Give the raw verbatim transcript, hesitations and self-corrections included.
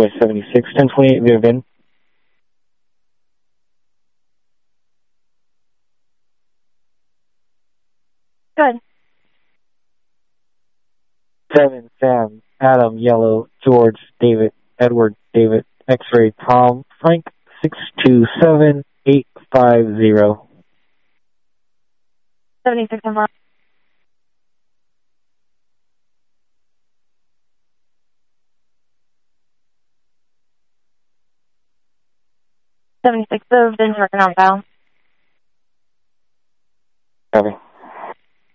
Boy seventy-six, ten twenty-eight, we have been. Good. seven, Sam, Adam, Yellow, George, David, Edward, David, X-Ray, Tom, Frank, six two seven eight five zero. seventy-six and four. seventy-six of Denver, Canal. Copy.